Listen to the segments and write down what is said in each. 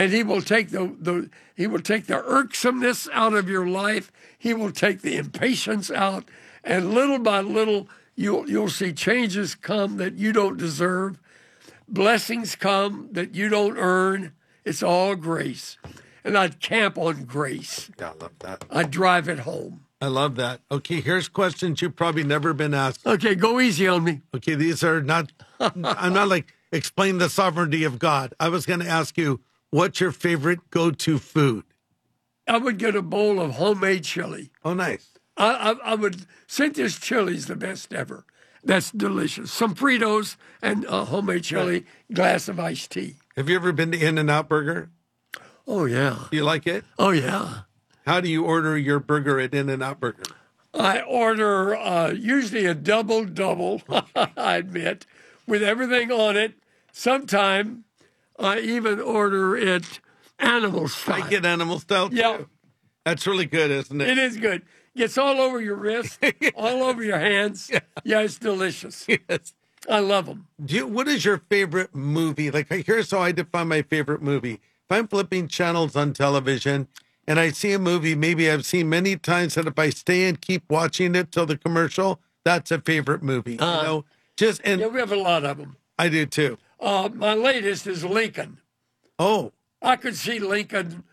And he will take he will take the irksomeness out of your life. He will take the impatience out, and little by little you'll see changes come that you don't deserve, blessings come that you don't earn. It's all grace, and I'd camp on grace. Yeah, I love that. I'd drive it home. I love that. Okay, here's questions you've probably never been asked. Okay, go easy on me. Okay, these are not. I'm not like explain the sovereignty of God. I was going to ask you, what's your favorite go-to food? I would get a bowl of homemade chili. Oh, nice. I would. Cynthia's chili's the best ever. That's delicious. Some Fritos and homemade chili, glass of iced tea. Have you ever been to In-N-Out Burger? Oh, yeah. Do you like it? Oh, yeah. How do you order your burger at In-N-Out Burger? I order usually a double, I admit, with everything on it. Sometime I even order it animal style. I get animal style, too. Yeah. That's really good, isn't it? It is good. Gets all over your wrist, all over your hands. Yeah, it's delicious. Yes. I love them. What is your favorite movie? Like, here's how I define my favorite movie. If I'm flipping channels on television and I see a movie maybe I've seen many times, that if I stay and keep watching it till the commercial, that's a favorite movie. Yeah, we have a lot of them. I do too. My latest is Lincoln. Oh, I could see Lincoln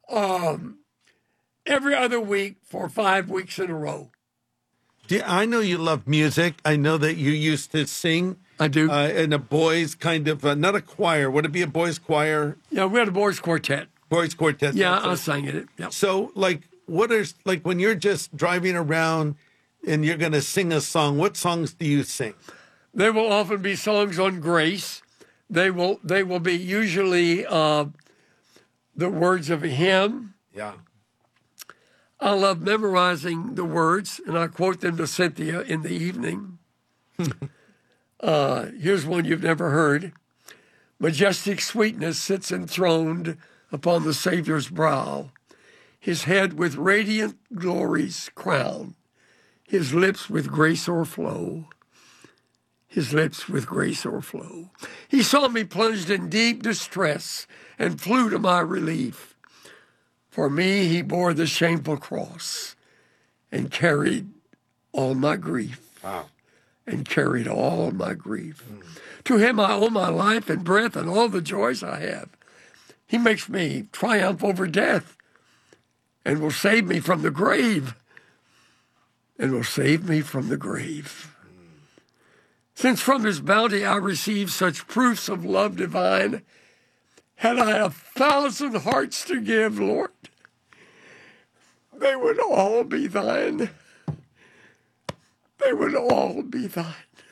every other week for 5 weeks in a row. I know you love music. I know that you used to sing. I do. In a boys kind of, not a choir. Would it be a boys choir? Yeah, we had a boys quartet. Boys quartet. Yeah, I sang in it. Yep. So, like, when you're just driving around and you're going to sing a song, what songs do you sing? There will often be songs on grace. They will be usually the words of a hymn. Yeah. I love memorizing the words, and I quote them to Cynthia in the evening. Here's one you've never heard. Majestic sweetness sits enthroned upon the Savior's brow, his head with radiant glories crowned, his lips with grace o'erflow, his lips with grace o'erflow. He saw me plunged in deep distress and flew to my relief. For me, he bore the shameful cross and carried all my grief. Wow. And carried all my grief. To him I owe my life and breath and all the joys I have. He makes me triumph over death and will save me from the grave. And will save me from the grave. Since from his bounty I receive such proofs of love divine, had I 1,000 hearts to give, Lord, they would all be thine. They would all be thine.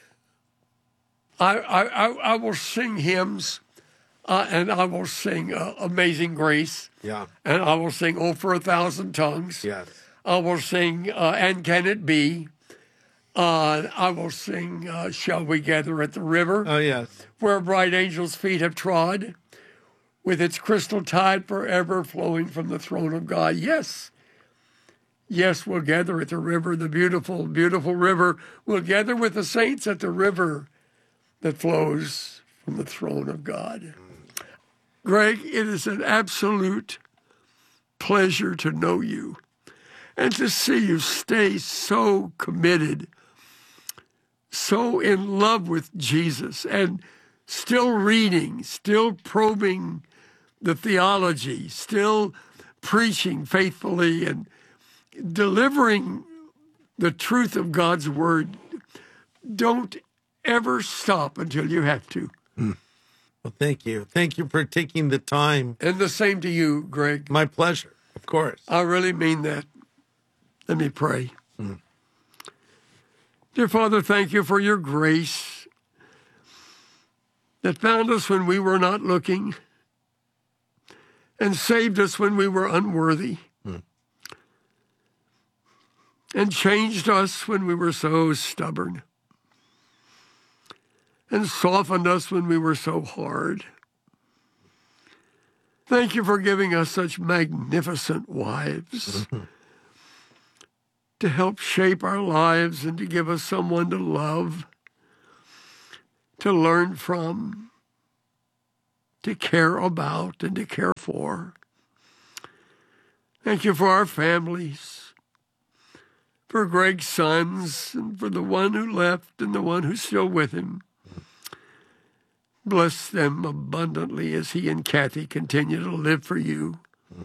I will sing hymns, and I will sing Amazing Grace. Yeah. And I will sing Oh for 1,000 Tongues. Yes. I will sing And Can It Be. I will sing Shall We Gather at the River. Oh, yes. Where bright angels' feet have trod, with its crystal tide forever flowing from the throne of God. Yes. Yes, we'll gather at the river, the beautiful, beautiful river. We'll gather with the saints at the river that flows from the throne of God. Greg, it is an absolute pleasure to know you and to see you stay so committed, so in love with Jesus, and still reading, still probing the theology, still preaching faithfully and delivering the truth of God's word. Don't ever stop until you have to. Well, thank you. Thank you for taking the time. And the same to you, Greg. My pleasure, of course. I really mean that. Let me pray. Dear Father, thank you for your grace that found us when we were not looking and saved us when we were unworthy. And changed us when we were so stubborn, and softened us when we were so hard. Thank you for giving us such magnificent wives to help shape our lives and to give us someone to love, to learn from, to care about and to care for. Thank you for our families, for Greg's sons, and for the one who left and the one who's still with him. Bless them abundantly as he and Kathy continue to live for you.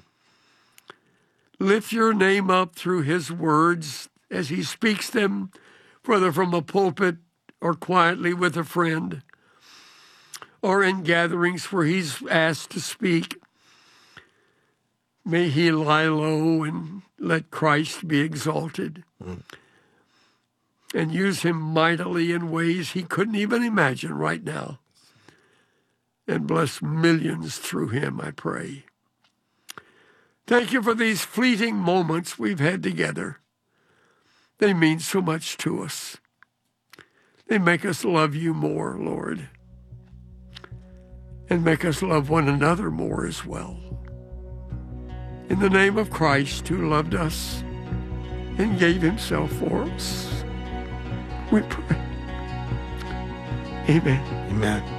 Lift your name up through his words as he speaks them, whether from a pulpit or quietly with a friend, or in gatherings where he's asked to speak. May he lie low and let Christ be exalted, and use him mightily in ways he couldn't even imagine right now. And bless millions through him, I pray. Thank you for these fleeting moments we've had together. They mean so much to us. They make us love you more, Lord, and make us love one another more as well. In the name of Christ, who loved us and gave himself for us, we pray. Amen. Amen.